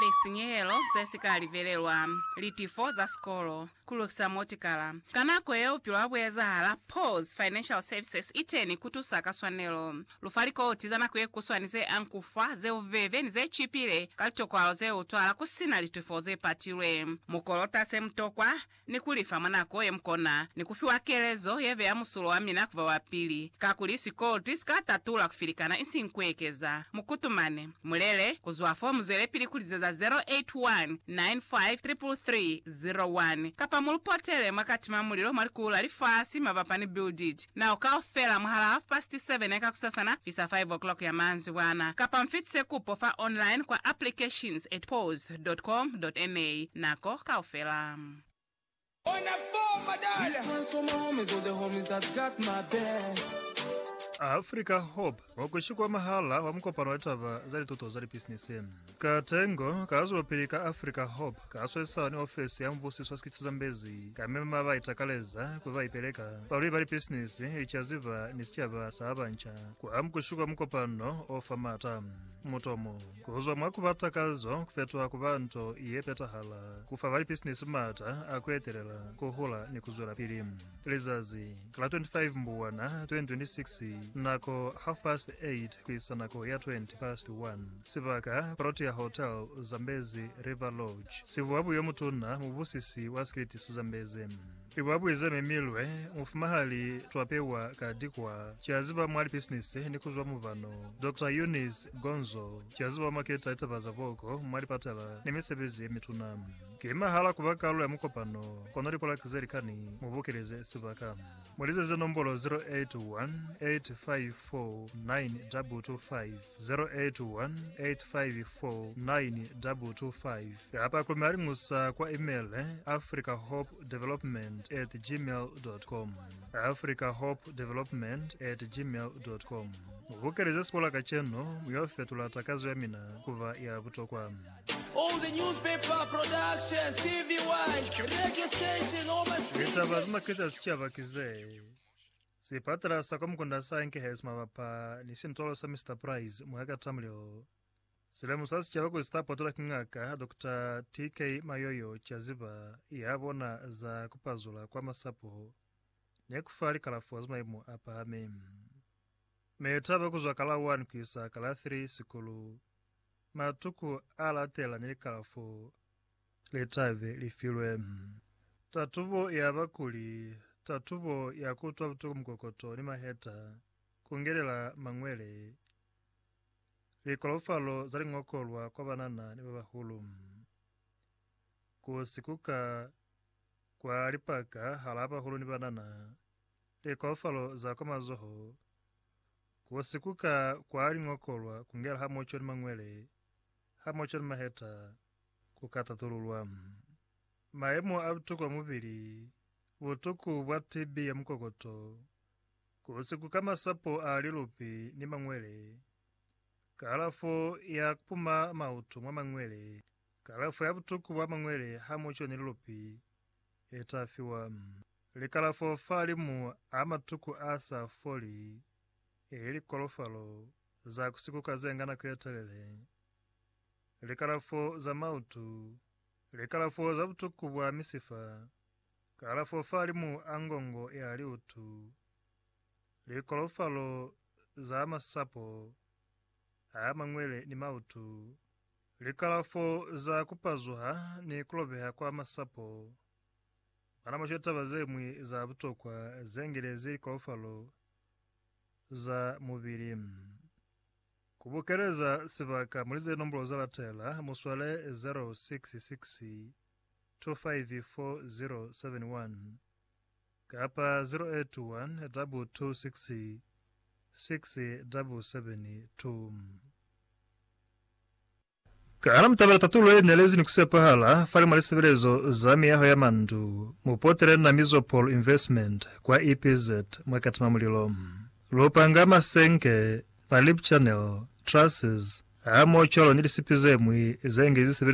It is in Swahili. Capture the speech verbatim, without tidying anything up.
lesinyelo sesikali velelwa litifo za skolo kulukisa motikala kanako yeupilo abweza hala pause financial services iteni kutusaka swanelo lufaliko otizana kuye kuswanize ankufa ze uveve nize chipile kalitokwalo ze utwala kusina litifo ze patilwe mukolota se mtokwa ni kulifa manako ye mkona ni kufiwa kelezo yeve ya musulo amina kuva wapili kakulisi koti skatatula kufilikana isi nkwekeza mukutumane mulele kuzwa fomu zele pili kulizeza zero eight one nine five three three zero one kapa mulupotele makati mamulilo malikula lifasi mavapani buildit na ukaofela mhala half past seven eka kusasana fisa five o'clock ya manzi wana kapa mfitse kupofa online kwa applications at pause dot com dot m a nako kaofela. On a phone, my darling. This one's for my homies, all the homies that got my back. Africa Hope wakushikwa mahala wa mkopano wetava zali tuto zali business katengo kazulopilika Africa Hope kaswesa ni ofisi ya mbusi swaskitsi zambezi kamema vaitakaleza kuvaipeleka pauli bali business ichaziva nisichava sabancha kwa mkushikwa mkopano ofamata mutomo kuzwa mwakuvata kazo kufetwa kuvanto iyepeta hala kufa bali business mata akueterela kuhula ni kuzula pilimu lizazi kala twenty-five mbuwana twenty twenty-six nako half past eight kwisa nako ya twenty past one sivaka Protea Hotel Zambezi River Lodge sivuabu yomutuna mubusisi wa Skiritis Zambezi iwabu izeme milwe mufumahali twapewa kadikwa chaziva mwali business ni kuzwa muvano Doctor Eunice Gonzo chaziva maketa itabaza voko mwali patela ni misebezi mituna kima hala kuvakalo ya mukopano konori kola kizerikani mubukereze sivaka mulize ze nombolo zero eight one eight five four nine two two five zero eight one eight five four nine two two five hapa kumari musa kwa email eh? africahopedevelopment at gmail dot com africahopedevelopment at gmail dot com mubukereze spola kacheno muyofetula takazo ya mina kuva ya butokwa all the newspaper production T V Y radio station all my itabazima kita sichava kize sipatra sakomkunda sanke hesma vapa nisintolo sa Mister Prize mwaka tamlio silemu sasi chava kustapo tola kingaka Doctor T K Mayoyo chaziba yabona za kupazula kwa masapo nekufari kalafu azima imu apa hame metaba kuzwa kala one kuisa kala three sikulu matuku ala tela nilikalafu letave lifilwe tatubo ya bakuli tatubo ya kutwa butuku mkokoto ni maheta kungerela mangwele likolofalo zali ngokolwa kwa banana ni babahulu kusikuka kwa lipaka halapa hulu ni banana likolofalo za kwa mazoho kusikuka kwa ngokolwa kungera hamocho ni mangwele hamocho ni maheta kukata tululwa maemo abutuku wa mubiri butuku bwa T B ya mkokoto kusiku kama sapo alilupi ni mangwele kalafu ya kupuma mautu mwa mangwele kalafu ya butuku bwa mangwele hamucho ni lupi etafiwa likalafu falimu amatuku asa foli eli kolofalo za kusiku kazengana kuyatalele likalafu za mautu likalafu za butuku bwa misifa kalafu falimu angongo ya liutu likolofalo za masapo aya mangwele ni mautu likalafu za kupazuha ni kulobeha kwa masapo anamosheta bazemwi za butokwa zengere zili kolofalo za mubiri kubukereza sibaka mulize nombolo za latela muswale zero six six two five four zero seven one kapa zero eight one two two six six seven seven two kana mtabala tatulo enelezi ni kusepa hala fali malisebelezo za miyaho ya mandu mupotere na Mizopol Investment kwa E P Z mwakati mamulilo lupanga masenke palip channel trusses amo cholo nilisipizemwi zenge zisebele